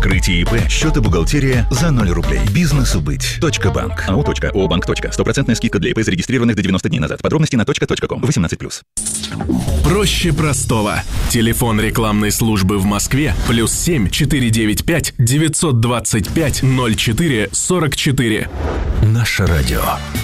Открытие ИП, счет и бухгалтерия за 0 рублей. Бизнесу быть. .банк. АО.ОБанк. 100% скидка для ИП, зарегистрированных до 90 дней назад. Подробности на .ком. 18+. Проще простого. Телефон рекламной службы в Москве +7 495 925 04 44. Наше радио.